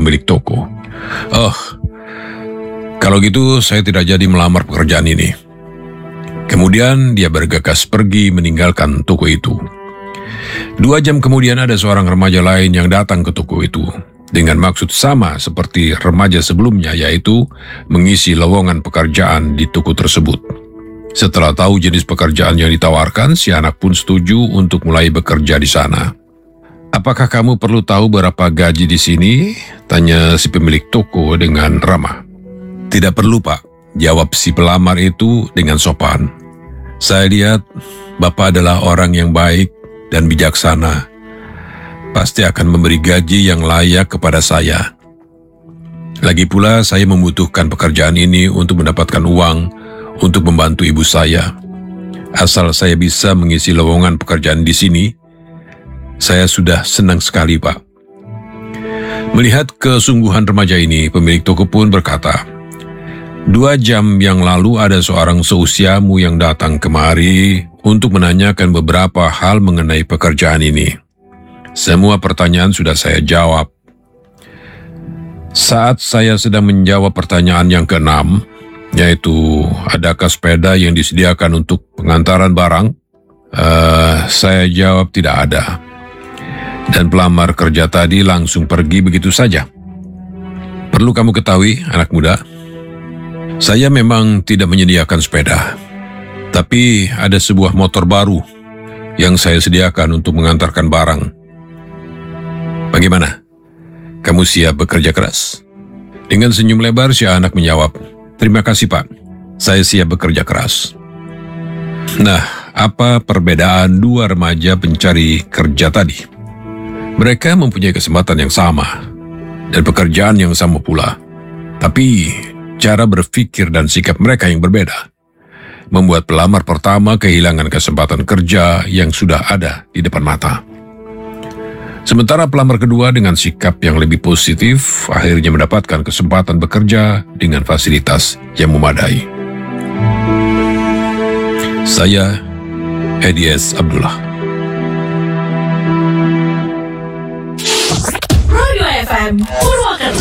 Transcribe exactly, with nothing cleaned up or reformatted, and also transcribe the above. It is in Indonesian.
pemilik toko. Oh, kalau gitu saya tidak jadi melamar pekerjaan ini. Kemudian dia bergegas pergi meninggalkan toko itu. Dua jam kemudian ada seorang remaja lain yang datang ke toko itu dengan maksud sama seperti remaja sebelumnya, yaitu mengisi lowongan pekerjaan di toko tersebut. Setelah tahu jenis pekerjaan yang ditawarkan, si anak pun setuju untuk mulai bekerja di sana. "Apakah kamu perlu tahu berapa gaji di sini?" tanya si pemilik toko dengan ramah. "Tidak perlu, Pak," jawab si pelamar itu dengan sopan. "Saya lihat Bapak adalah orang yang baik dan bijaksana. Pasti akan memberi gaji yang layak kepada saya. Lagi pula saya membutuhkan pekerjaan ini untuk mendapatkan uang untuk membantu ibu saya. Asal saya bisa mengisi lowongan pekerjaan di sini, saya sudah senang sekali, Pak." Melihat kesungguhan remaja ini, pemilik toko pun berkata, "Dua jam yang lalu ada seorang seusiamu yang datang kemari untuk menanyakan beberapa hal mengenai pekerjaan ini. Semua pertanyaan sudah saya jawab. Saat saya sedang menjawab pertanyaan yang keenam, yaitu adakah sepeda yang disediakan untuk pengantaran barang, uh, saya jawab tidak ada. Dan pelamar kerja tadi langsung pergi begitu saja. Perlu kamu ketahui, anak muda, saya memang tidak menyediakan sepeda, tapi ada sebuah motor baru yang saya sediakan untuk mengantarkan barang. Bagaimana? Kamu siap bekerja keras?" Dengan senyum lebar, si anak menjawab, "Terima kasih, Pak. Saya siap bekerja keras." Nah, apa perbedaan dua remaja pencari kerja tadi? Mereka mempunyai kesempatan yang sama dan pekerjaan yang sama pula. Tapi cara berpikir dan sikap mereka yang berbeda membuat pelamar pertama kehilangan kesempatan kerja yang sudah ada di depan mata. Sementara pelamar kedua dengan sikap yang lebih positif akhirnya mendapatkan kesempatan bekerja dengan fasilitas yang memadai. Saya, Edi S. Abdullah. F M